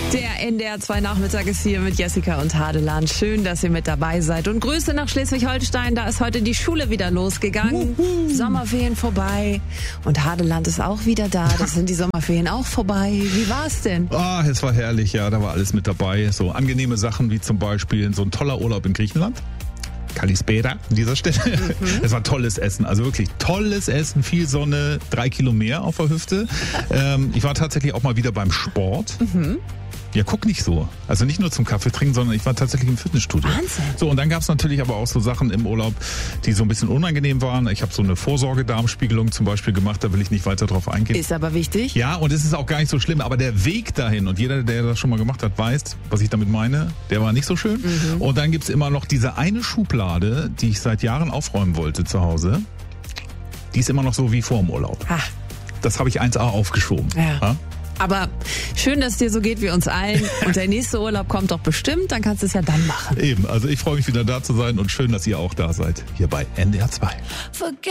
Der NDR 2 Nachmittag ist hier mit Jessica und Hadeland. Schön, dass ihr mit dabei seid. Und Grüße nach Schleswig-Holstein. Da ist heute die Schule wieder losgegangen. Sommerferien vorbei. Und Hadeland ist auch wieder da. Das sind die Sommerferien auch vorbei. Wie war's denn? Es war herrlich, ja. Da war alles mit dabei. So angenehme Sachen wie zum Beispiel so ein toller Urlaub in Griechenland. Kalispera an dieser Stelle. Es war tolles Essen, also wirklich tolles Essen, viel Sonne, 3 Kilo mehr auf der Hüfte. Ich war tatsächlich auch mal wieder beim Sport. Ja, guck nicht so. Also nicht nur zum Kaffee trinken, sondern ich war tatsächlich im Fitnessstudio. Wahnsinn. So, und dann gab es natürlich aber auch so Sachen im Urlaub, die so ein bisschen unangenehm waren. Ich habe so eine Vorsorgedarmspiegelung zum Beispiel gemacht, da will ich nicht weiter drauf eingehen. Ist aber wichtig. Ja, und es ist auch gar nicht so schlimm, aber der Weg dahin, und jeder, der das schon mal gemacht hat, weiß, was ich damit meine, der war nicht so schön. Und dann gibt's immer noch diese eine Schublade, die ich seit Jahren aufräumen wollte zu Hause. Die ist immer noch so wie vor dem Urlaub. Das habe ich 1A aufgeschoben. Ja. Aber schön, dass es dir so geht wie uns allen. Und der nächste Urlaub kommt doch bestimmt, dann kannst du es ja dann machen. Eben, also ich freue mich wieder da zu sein und schön, dass ihr auch da seid. Hier bei NDR 2.